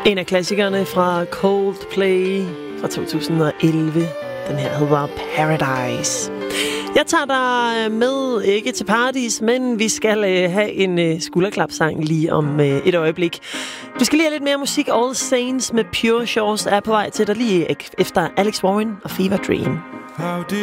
En af klassikerne fra Coldplay fra 2011. Den her hedder Paradise. Jeg tager dig med, ikke til paradis, men vi skal have en skulderklapsang lige om et øjeblik. Du skal lige have lidt mere musik. All Saints med Pure Shores er på vej til dig lige efter Alex Warren og Fever Dream. How did